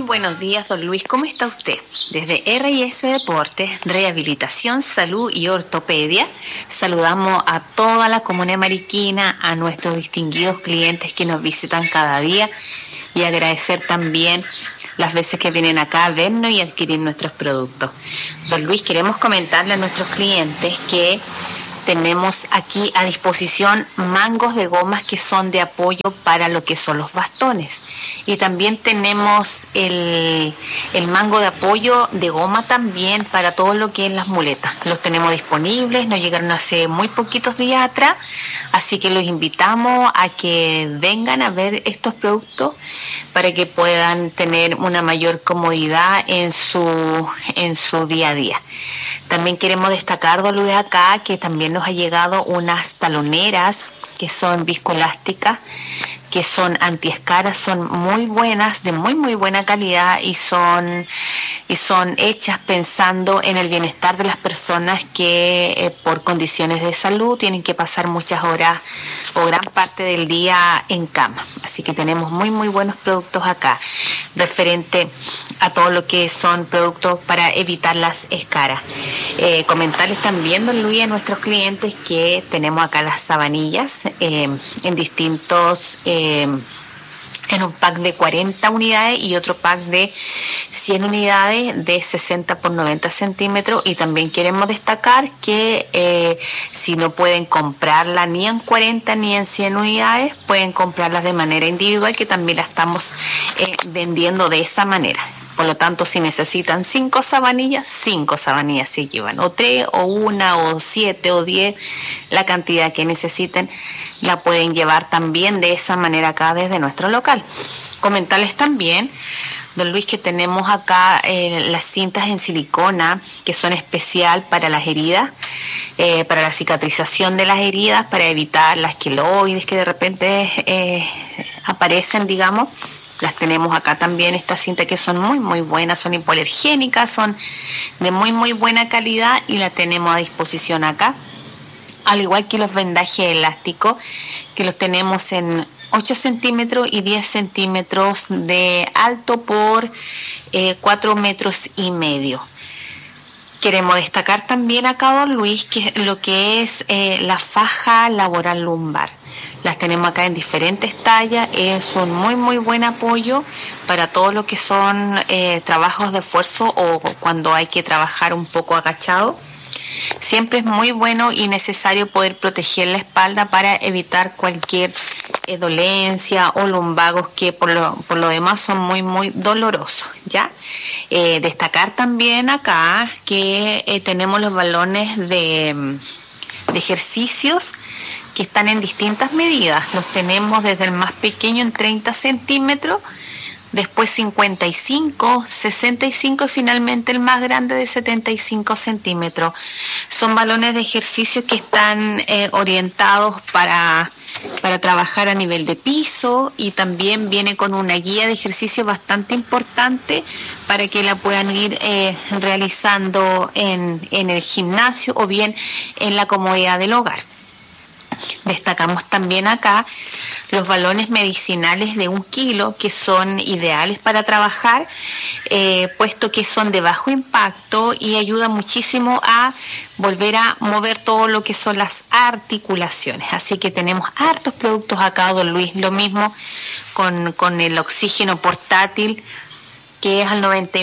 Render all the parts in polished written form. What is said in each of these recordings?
buenos días, don Luis. ¿Cómo está usted? Desde R&S Deportes, Rehabilitación, Salud y Ortopedia, saludamos a toda la comunidad mariquina, a nuestros distinguidos clientes que nos visitan cada día y agradecer también las veces que vienen acá a vernos y adquirir nuestros productos. Don Luis, queremos comentarle a nuestros clientes que tenemos aquí a disposición mangos de gomas que son de apoyo para lo que son los bastones. Y también tenemos el mango de apoyo de goma también para todo lo que es las muletas. Los tenemos disponibles, nos llegaron hace muy poquitos días atrás, así que los invitamos a que vengan a ver estos productos para que puedan tener una mayor comodidad en su día a día. También queremos destacar, don Luis, acá que también nos ha llegado unas taloneras que son viscoelásticas, que son antiescaras, son muy buenas, de muy muy buena calidad y son hechas pensando en el bienestar de las personas que por condiciones de salud tienen que pasar muchas horas o gran parte del día en cama. Así que tenemos muy muy buenos productos acá referente a todo lo que son productos para evitar las escaras. Comentarles también, don Luis, a nuestros clientes que tenemos acá las sabanillas en distintos en un pack de 40 unidades y otro pack de 100 unidades de 60 por 90 centímetros. Y también queremos destacar que si no pueden comprarla ni en 40 ni en 100 unidades, pueden comprarlas de manera individual, que también la estamos vendiendo de esa manera. Por lo tanto, si necesitan 5 sabanillas se llevan, o 3, o 1, o 7, o 10, la cantidad que necesiten, la pueden llevar también de esa manera acá desde nuestro local. Comentarles también, don Luis, que tenemos acá las cintas en silicona, que son especial para las heridas, para la cicatrización de las heridas, para evitar las queloides que de repente aparecen, digamos. Las tenemos acá también, estas cintas que son muy muy buenas, son hipoalergénicas, son de muy muy buena calidad y las tenemos a disposición acá. Al igual que los vendajes elásticos, que los tenemos en 8 centímetros y 10 centímetros de alto por 4 metros y medio. Queremos destacar también acá, don Luis, que lo que es la faja laboral lumbar. Las tenemos acá en diferentes tallas, es un muy muy buen apoyo para todo lo que son trabajos de esfuerzo o cuando hay que trabajar un poco agachado. Siempre es muy bueno y necesario poder proteger la espalda para evitar cualquier dolencia o lumbagos que por lo demás son muy muy dolorosos, ¿ya? Destacar también acá que tenemos los balones de ejercicios que están en distintas medidas. Los tenemos desde el más pequeño en 30 centímetros, después 55, 65 y finalmente el más grande de 75 centímetros. Son balones de ejercicio que están orientados para trabajar a nivel de piso, y también viene con una guía de ejercicio bastante importante para que la puedan ir realizando en el gimnasio o bien en la comodidad del hogar. Destacamos también acá los balones medicinales de 1 kilo, que son ideales para trabajar, puesto que son de bajo impacto y ayuda muchísimo a volver a mover todo lo que son las articulaciones. Así que tenemos hartos productos acá, don Luis. Lo mismo con el oxígeno portátil, que es al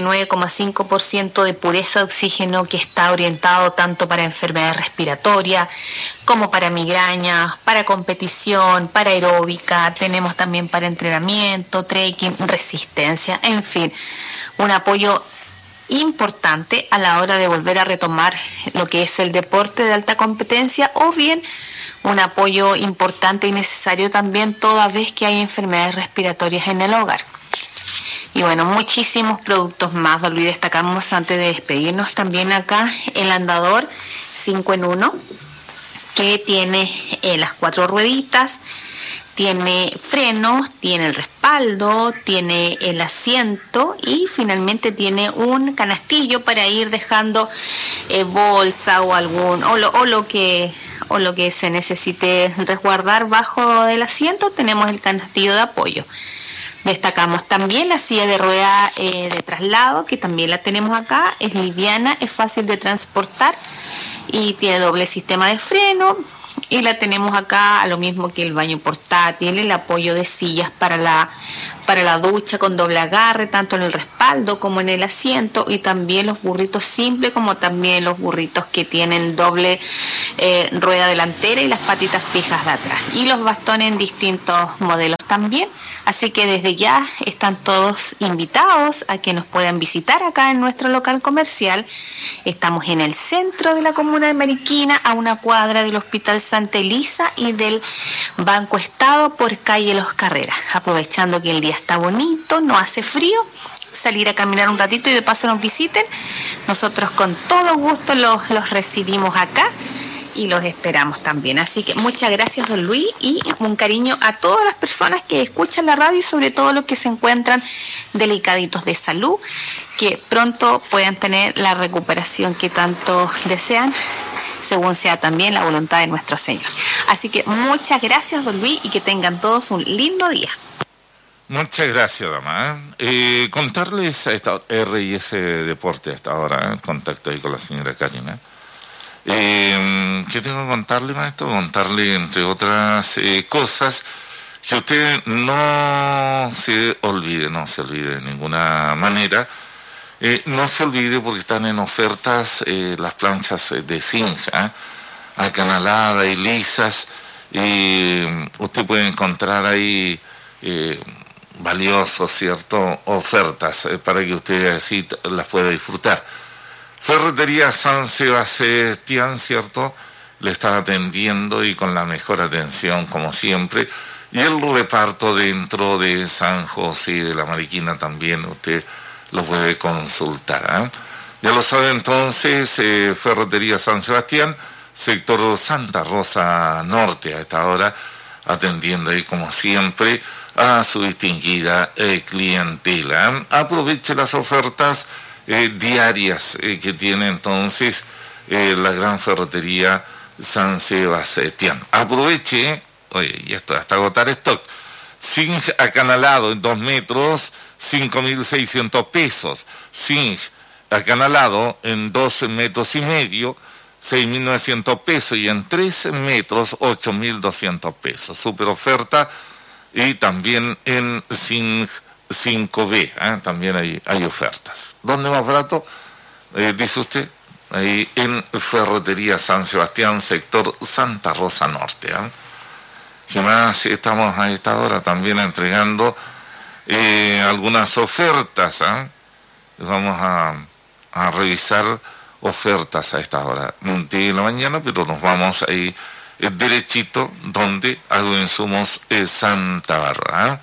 99,5% de pureza de oxígeno, que está orientado tanto para enfermedades respiratorias como para migrañas, para competición, para aeróbica. Tenemos también para entrenamiento, trekking, resistencia, en fin, un apoyo importante a la hora de volver a retomar lo que es el deporte de alta competencia, o bien un apoyo importante y necesario también toda vez que hay enfermedades respiratorias en el hogar. Y bueno, muchísimos productos más. Don Luis, destacamos antes de despedirnos también acá el andador 5 en 1, que tiene las 4 rueditas, tiene frenos, tiene el respaldo, tiene el asiento y finalmente tiene un canastillo para ir dejando bolsa o lo que se necesite resguardar bajo del asiento. Tenemos el canastillo de apoyo. Destacamos también la silla de rueda de traslado, que también la tenemos acá. Es liviana, es fácil de transportar y tiene doble sistema de freno. Y la tenemos acá, lo mismo que el baño portátil, el apoyo de sillas para la ducha con doble agarre, tanto en el respaldo como en el asiento, y también los burritos simples, como también los burritos que tienen doble rueda delantera y las patitas fijas de atrás. Y los bastones en distintos modelos también. Así que desde ya están todos invitados a que nos puedan visitar acá en nuestro local comercial. Estamos en el centro de la comuna de Mariquina, a una cuadra del Hospital Santa Elisa y del Banco Estado por calle Los Carreras. Aprovechando que el día está bonito, no hace frío, salir a caminar un ratito y de paso nos visiten. Nosotros con todo gusto los recibimos acá y los esperamos también. Así que muchas gracias, don Luis, y un cariño a todas las personas que escuchan la radio y sobre todo los que se encuentran delicaditos de salud, que pronto puedan tener la recuperación que tanto desean, según sea también la voluntad de nuestro Señor. Así que muchas gracias, don Luis, y que tengan todos un lindo día. Muchas gracias, dama. Contarles a esta RIS Deporte hasta ahora, contacto ahí con la señora Karina. ¿Qué tengo que contarle, maestro? Contarle, entre otras cosas, que usted no se olvide de ninguna manera. No se olvide porque están en ofertas las planchas de zinc, acanaladas y lisas. Usted puede encontrar ahí valiosos, ¿cierto?, ofertas para que usted así las pueda disfrutar. Ferretería San Sebastián, ¿cierto?, le está atendiendo y con la mejor atención como siempre. Y el reparto dentro de San José de la Mariquina también usted lo puede consultar. Ya lo sabe entonces, Ferretería San Sebastián, sector Santa Rosa Norte, a esta hora, atendiendo ahí como siempre a su distinguida clientela. Aproveche las ofertas diarias que tiene entonces la gran Ferretería San Sebastián. Aproveche, oye, y esto hasta agotar stock. Zinc acanalado en 2 metros, 5.600 pesos. Zinc acanalado en 12 metros y medio, 6.900 pesos. Y en 3 metros, 8.200 pesos. Super oferta. Y también en Zinc 5B, también hay ofertas. ¿Dónde más barato? Dice usted, ahí en Ferretería San Sebastián, sector Santa Rosa Norte. ¿Qué más? Estamos a esta hora también entregando algunas ofertas. Vamos a revisar ofertas a esta hora de la mañana, pero nos vamos ahí derechito donde Agroinsumos Santa Bárbara.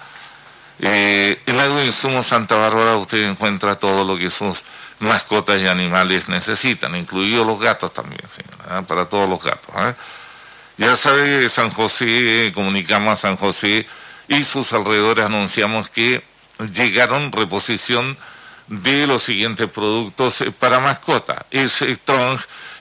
En Agroinsumos Santa Bárbara usted encuentra todo lo que sus mascotas y animales necesitan, incluidos los gatos también, señora, para todos los gatos. Ya sabe, San José, comunicamos a San José y sus alrededores, anunciamos que llegaron reposición de los siguientes productos para mascota. Es Strong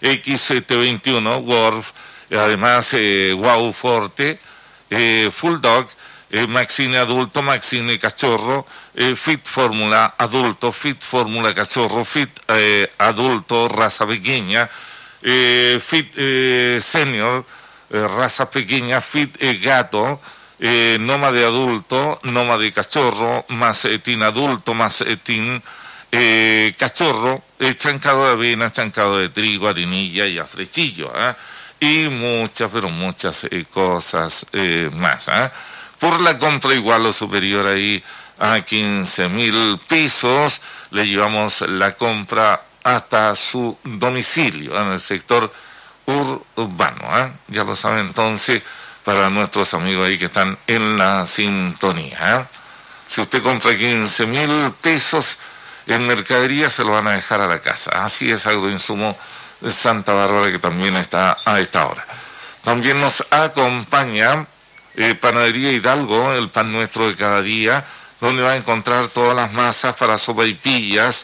XT21, Worf, además Wow Forte, Full Dog, Maxine Adulto, Maxine Cachorro, Fit Fórmula Adulto, Fit Fórmula Cachorro, Fit Adulto, raza pequeña, Fit Senior, raza pequeña, Fit Gato, Nómade Adulto, Nómade Cachorro, más Tin Adulto, más Tin Cachorro, chancado de avena, chancado de trigo, harinilla y afrechillo, y muchas, pero muchas cosas más. Por la compra igual o superior ahí a 15.000 pesos, le llevamos la compra hasta su domicilio en el sector urbano. Ya lo saben entonces, para nuestros amigos ahí que están en la sintonía. Si usted compra 15.000 pesos en mercadería, se lo van a dejar a la casa. Así es Agroinsumo de Santa Bárbara, que también está a esta hora. También nos acompaña Panadería Hidalgo, el pan nuestro de cada día, donde va a encontrar todas las masas para sopaipillas,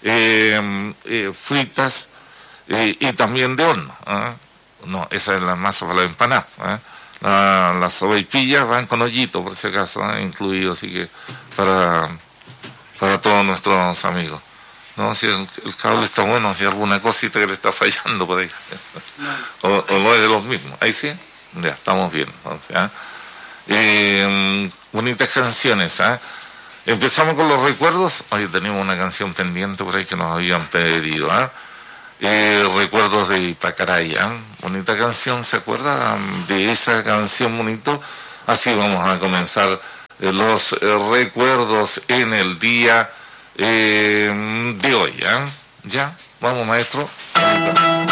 fritas y también de horno. No, esa es la masa para la empanada. Las sopaipillas van con hoyito, por si acaso, incluido, así que para todos nuestros amigos. No, si el cable está bueno, si alguna cosita que le está fallando por ahí. o no es de los mismos. Ahí sí, ya estamos bien. Entonces, bonitas canciones. Empezamos con los recuerdos. Hoy tenemos una canción pendiente por ahí que nos habían pedido. Recuerdos de Ipacaray. Bonita canción, ¿se acuerda de esa canción bonito? Así vamos a comenzar los recuerdos en el día de hoy. ¿Ya? Vamos, maestro.